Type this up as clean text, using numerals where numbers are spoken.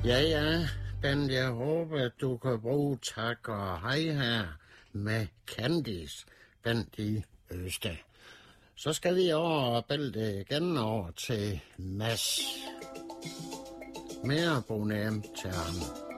Ja, Ben, jeg håber, du kan bruge tak og hej her med Candice, Bent i Øste. Så skal vi over og bælte igen over til Mads. Mere bonum til ham.